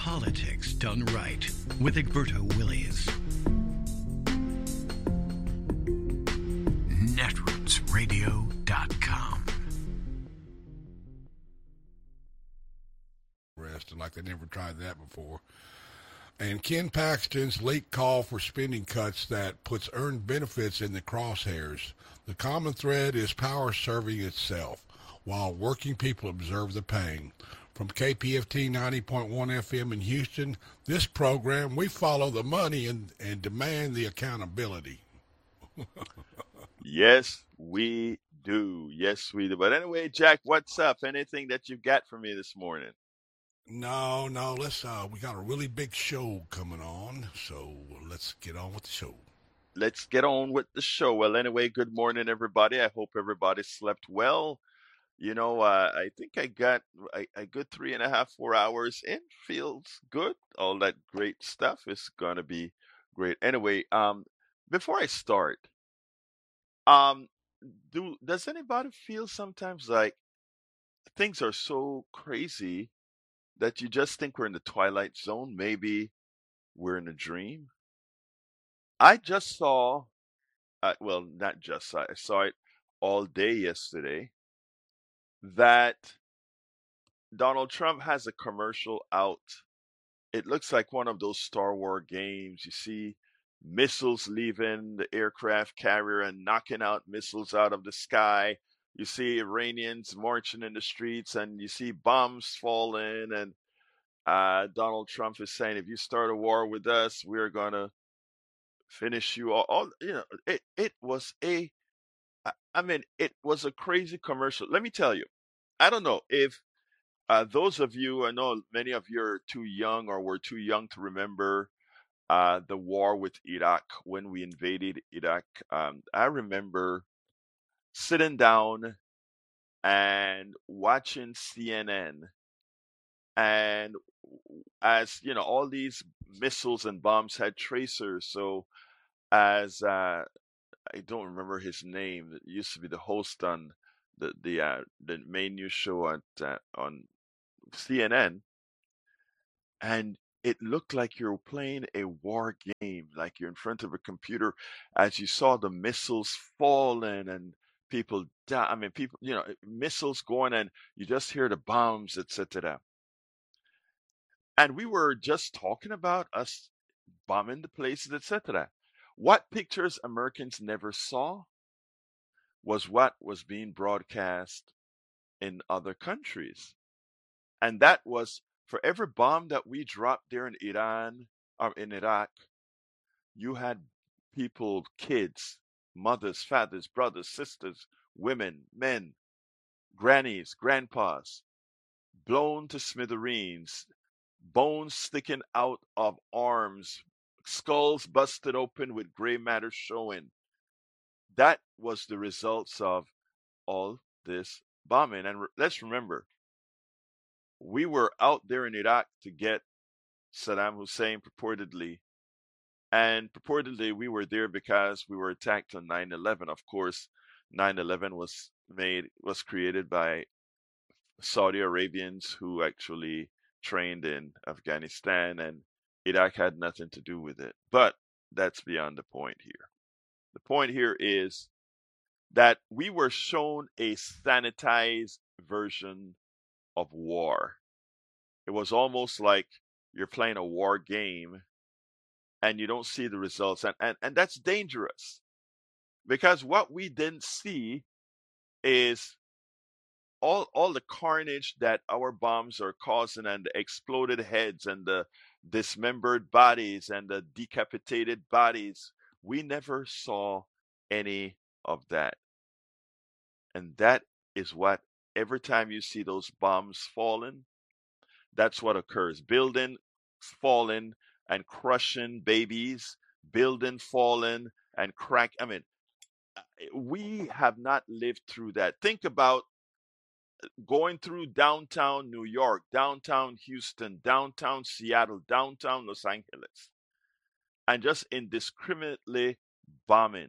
Politics Done Right with Egberto Willies. Netrootsradio.com. Rest, like they never tried that before. And Ken Paxton's late call for spending cuts that puts earned benefits in the crosshairs. The common thread is power serving itself, while working people observe the pain. From KPFT 90.1 FM in Houston, this program, we follow the money and demand the accountability. Yes, we do. Yes, we do. But anyway, Jack, what's up? Anything that you've got for me this morning? No, let's, we got a really big show coming on, so let's get on with the show. Let's get on with the show. Well, anyway, good morning, everybody. I hope everybody slept well. You know, I think I got a good 3.5, 4 hours in. Feels good. All that great stuff is going to be great. Anyway, before I start, um, does anybody feel sometimes like things are so crazy that you just think we're in the twilight zone? Maybe we're in a dream. I just saw, well, not just saw, I saw it all day yesterday, that Donald Trump has a commercial out. It looks like one of those Star Wars games. You see missiles leaving the aircraft carrier and knocking out missiles out of the sky. You see Iranians marching in the streets, and you see bombs falling. And Donald Trump is saying, if you start a war with us, we're going to finish you all. You know, it was it was a crazy commercial. Let me tell you, I don't know if those of you, I know many of you are too young or were too young to remember the war with Iraq when we invaded Iraq. I remember sitting down and watching CNN, and as you know, all these missiles and bombs had tracers. So as I don't remember his name. It used to be the host on the main news show on CNN, and it looked like you were playing a war game, like you're in front of a computer, as you saw the missiles falling and people die. I mean, people, you know, missiles going, and you just hear the bombs, etc. And we were just talking about us bombing the places, etc. What pictures Americans never saw was what was being broadcast in other countries. And that was for every bomb that we dropped there in Iran or in Iraq, you had people, kids, mothers, fathers, brothers, sisters, women, men, grannies, grandpas, blown to smithereens, bones sticking out of arms, skulls busted open with gray matter showing. That was the results of all this bombing. And let's remember, we were out there in Iraq to get Saddam Hussein purportedly. And purportedly, we were there because we were attacked on 9/11. Of course, 9/11 was created by Saudi Arabians who actually trained in Afghanistan, and Iraq had nothing to do with it. But that's beyond the point here. The point here is that we were shown a sanitized version of war. It was almost like you're playing a war game and you don't see the results. And that's dangerous because what we didn't see is all the carnage that our bombs are causing, and the exploded heads and the dismembered bodies and the decapitated bodies. We never saw any of that. And that is what, every time you see those bombs falling, that's what occurs. Building falling and crushing babies, building falling and crack. I mean, we have not lived through that. Think about going through downtown New York, downtown Houston, downtown Seattle, downtown Los Angeles, and just indiscriminately bombing.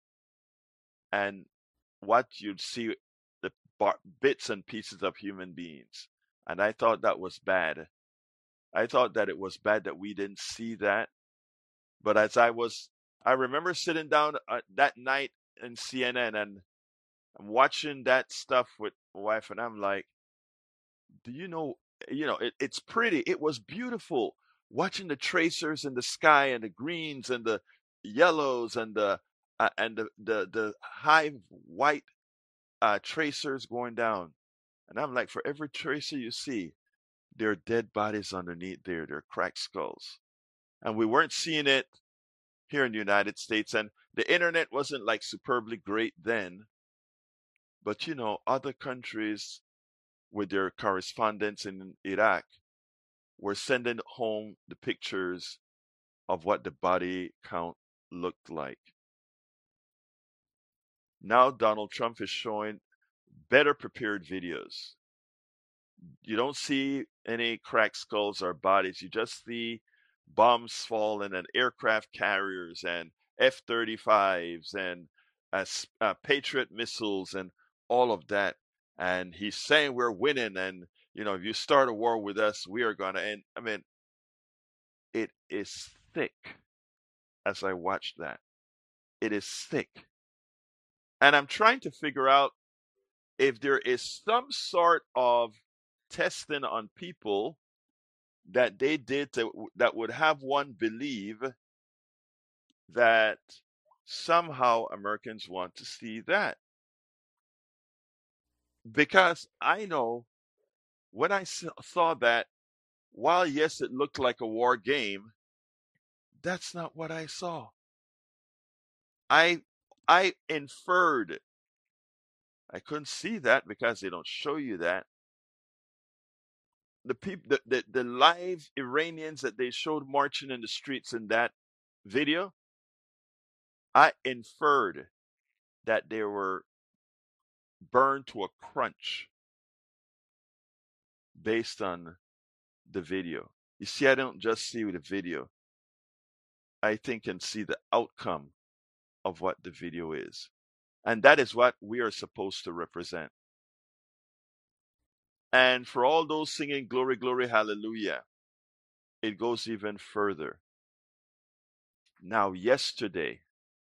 And what you'd see, the bits and pieces of human beings. And I thought that was bad. I thought that it was bad that we didn't see that. But I remember sitting down that night in CNN, and I'm watching that stuff with my wife, and I'm like, do it's pretty. It was beautiful watching the tracers in the sky and the greens and the yellows and the high white tracers going down. And I'm like, for every tracer you see, there are dead bodies underneath there. There are cracked skulls. And we weren't seeing it here in the United States. And the internet wasn't like superbly great then. But other countries with their correspondents in Iraq were sending home the pictures of what the body count looked like. Now Donald Trump is showing better prepared videos. You don't see any cracked skulls or bodies. You just see bombs falling and aircraft carriers and F-35s and Patriot missiles and all of that. And he's saying we're winning, and if you start a war with us, we are gonna end. I mean, it is thick. As I watched that, it is thick, and I'm trying to figure out if there is some sort of testing on people that they did that would have one believe that somehow Americans want to see that. Because I know when I saw that, while yes, it looked like a war game, that's not what I saw. I I inferred. I couldn't see that because they don't show you that. The people, the live Iranians that they showed marching in the streets in that video, I inferred that they were burned to a crunch based on the video. You see, I don't just see the video. I think and see the outcome of what the video is. And that is what we are supposed to represent. And for all those singing glory, glory, hallelujah, it goes even further. Now, yesterday,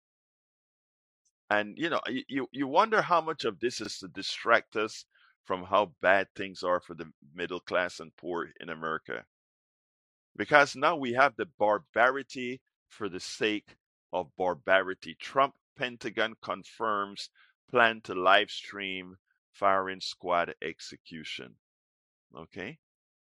and you wonder how much of this is to distract us from how bad things are for the middle class and poor in America. Because now we have the barbarity for the sake of barbarity. Trump Pentagon confirms plan to live stream firing squad execution. Okay.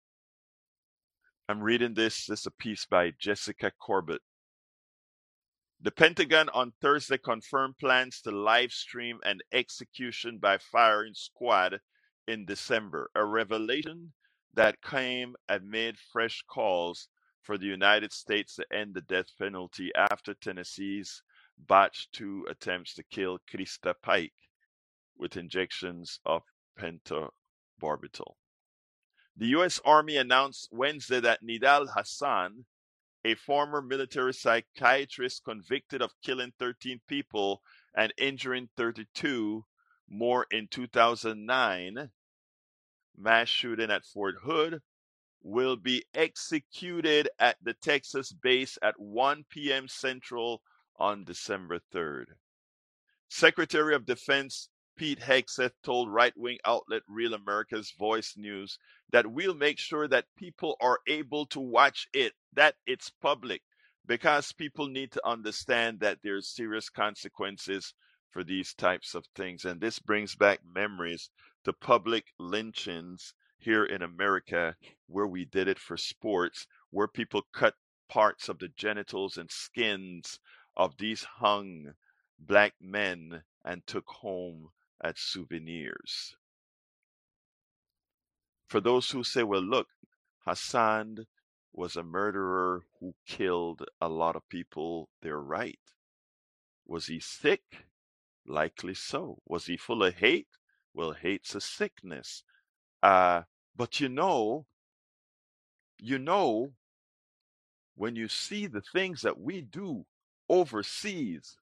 I'm reading this. This is a piece by Jessica Corbett. The Pentagon on Thursday confirmed plans to live stream an execution by firing squad in December, a revelation that came amid fresh calls for the United States to end the death penalty after Tennessee's botched 2 attempts to kill Krista Pike with injections of pentobarbital. The U.S. Army announced Wednesday that Nidal Hassan, a former military psychiatrist convicted of killing 13 people and injuring 32 more in 2009 mass shooting at Fort Hood, will be executed at the Texas base at 1 p.m. Central on December 3rd. Secretary of Defense Pete Hegseth told right-wing outlet Real America's Voice News that we'll make sure that people are able to watch it, that it's public, because people need to understand that there's serious consequences for these types of things. And this brings back memories to public lynchings here in America, where we did it for sports, where people cut parts of the genitals and skins of these hung black men and took home as souvenirs. For those who say, well, look, Hassan was a murderer who killed a lot of people, they're right. Was he sick? Likely so. Was he full of hate? Well, hate's a sickness. But when you see the things that we do overseas,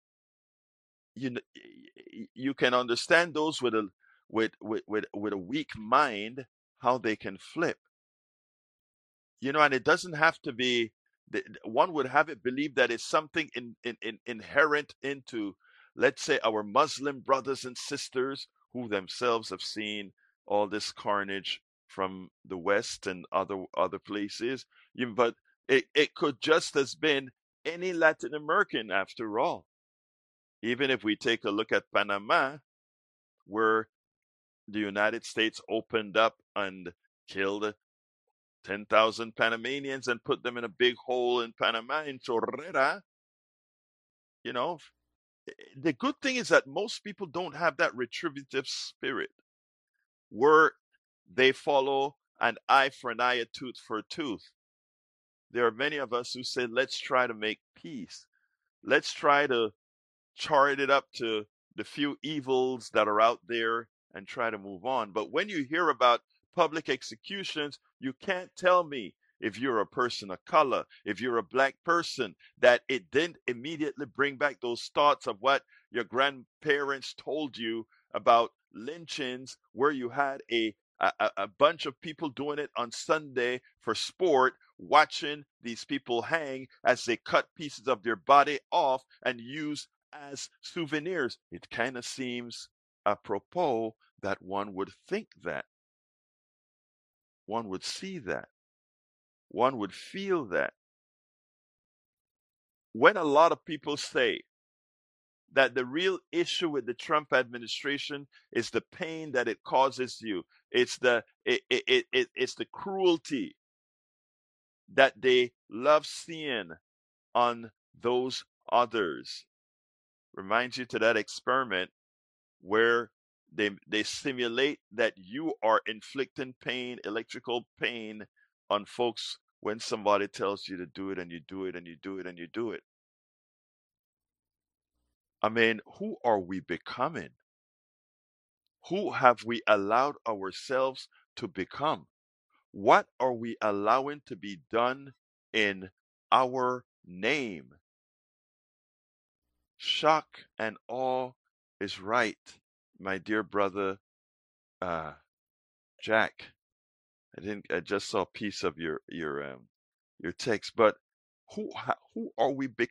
you can understand those with a weak mind how they can flip. And it doesn't have to be, one would have it believe that it's something inherent into, let's say, our Muslim brothers and sisters who themselves have seen all this carnage from the West and other places. But it could just as been any Latin American after all. Even if we take a look at Panama, where the United States opened up and killed 10,000 Panamanians and put them in a big hole in Panama, in Chorrera. You know, the good thing is that most people don't have that retributive spirit where they follow an eye for an eye, a tooth for a tooth. There are many of us who say, let's try to make peace. Let's try to chart it up to the few evils that are out there and try to move on. But when you hear about public executions, you can't tell me, if you're a person of color, if you're a black person, that it didn't immediately bring back those thoughts of what your grandparents told you about lynchings, where you had a bunch of people doing it on Sunday for sport, watching these people hang as they cut pieces of their body off and use as souvenirs. It kind of seems apropos that one would think that, one would see that, one would feel that. When a lot of people say that the real issue with the Trump administration is the pain that it causes you, it's it's the cruelty that they love seeing on those others. Reminds you to that experiment where they simulate that you are inflicting pain, electrical pain, on folks when somebody tells you to do it, and you do it, and you do it, and you do it. I mean, who are we becoming? Who have we allowed ourselves to become? What are we allowing to be done in our name? Shock and awe is right, my dear brother Jack. I just saw a piece of your text, but who are we